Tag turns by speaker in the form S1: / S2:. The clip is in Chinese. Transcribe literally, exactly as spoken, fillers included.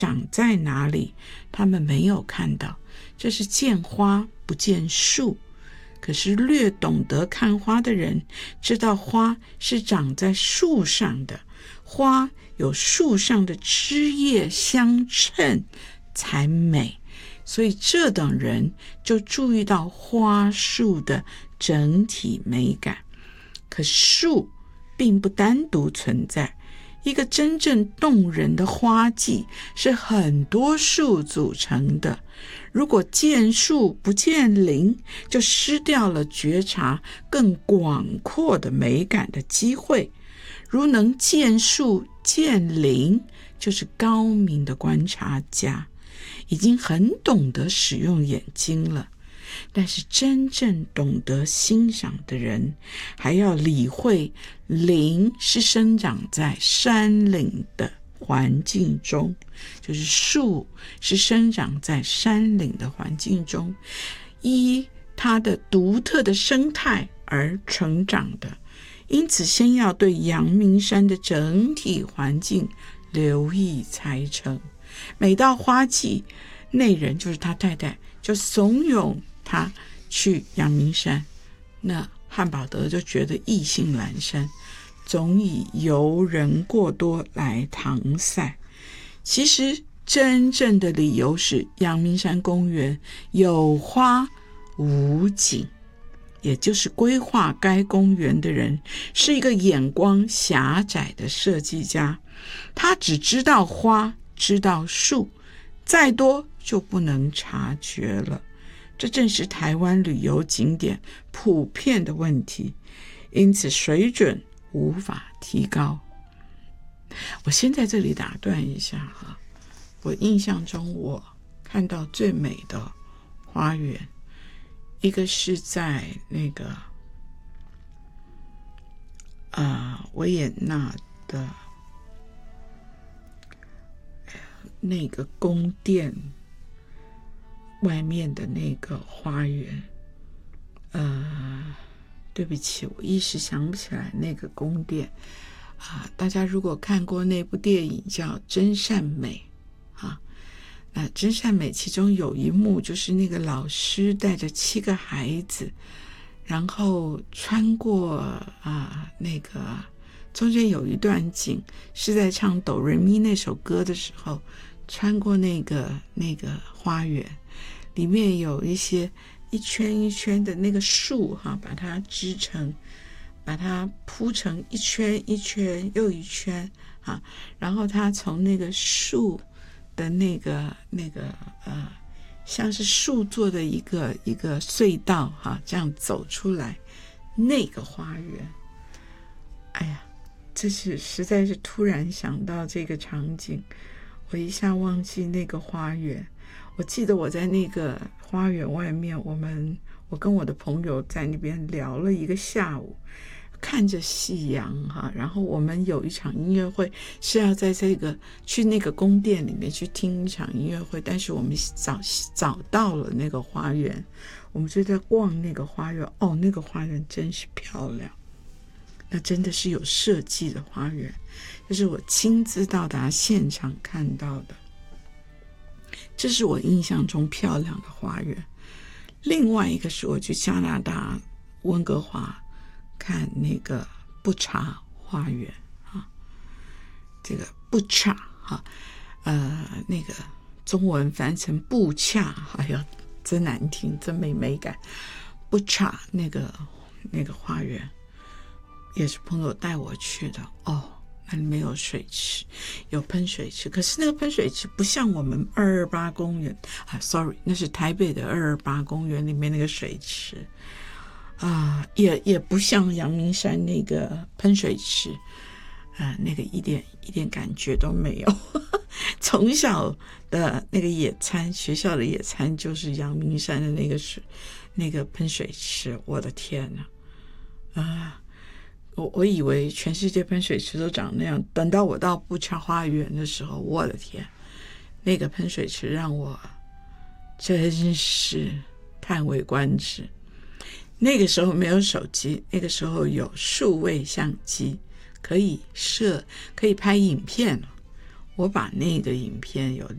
S1: 长在哪里，他们没有看到，这是见花不见树。可是略懂得看花的人知道花是长在树上的，花有树上的枝叶相衬才美，所以这等人就注意到花树的整体美感。可树并不单独存在，一个真正动人的花季是很多树组成的。如果见树不见林，就失掉了觉察更广阔的美感的机会。如能见树见林，就是高明的观察家，已经很懂得使用眼睛了。但是真正懂得欣赏的人，还要理会林是生长在山岭的环境中，就是树是生长在山岭的环境中，依它的独特的生态而成长的。因此先要对阳明山的整体环境留意才成。每到花季，内人就是他太太就怂恿他去阳明山，那汉宝德就觉得意兴阑珊，总以游人过多来搪塞。其实真正的理由是阳明山公园有花无景，也就是规划该公园的人是一个眼光狭窄的设计家，他只知道花，知道树，再多就不能察觉了。这正是台湾旅游景点普遍的问题，因此水准无法提高。我先在这里打断一下哈，我印象中我看到最美的花园，一个是在那个呃维也纳的那个宫殿外面的那个花园，呃，对不起，我一时想不起来那个宫殿啊。大家如果看过那部电影叫《真善美》啊，那《真善美》其中有一幕就是那个老师带着七个孩子，然后穿过啊那个中间有一段景是在唱哆瑞咪那首歌的时候，穿过那个那个花园。里面有一些一圈一圈的那个树哈，把它织成，把它铺成一圈一圈又一圈啊，然后它从那个树的那个那个呃，像是树做的一个一个隧道哈，这样走出来，那个花园，哎呀，这是实在是突然想到这个场景，我一下忘记那个花园。我记得我在那个花园外面，我们我跟我的朋友在那边聊了一个下午，看着夕阳哈，然后我们有一场音乐会是要在这个去那个宫殿里面去听一场音乐会，但是我们早早到了那个花园，我们就在逛那个花园。哦，那个花园真是漂亮，那真的是有设计的花园，这是我亲自到达现场看到的。这是我印象中漂亮的花园。另外一个是我去加拿大温哥华看那个布查花园啊，这个布查哈，呃，那个中文翻成布恰，哎呀，真难听，真没美感。布查那个那个花园也是朋友带我去的哦。那里没有水池，有喷水池，可是那个喷水池不像我们二二八公园啊 ，sorry， 那是台北的二二八公园里面那个水池啊，也也不像阳明山那个喷水池啊，那个一点一点感觉都没有。从小的那个野餐，学校的野餐就是阳明山的那个水，那个喷水池，我的天哪啊！我我以为全世界喷水池都长那样，等到我到布查花园的时候，我的天，那个喷水池让我真是叹为观止。那个时候没有手机，那个时候有数位相机，可以摄，可以拍影片。我把那个影片有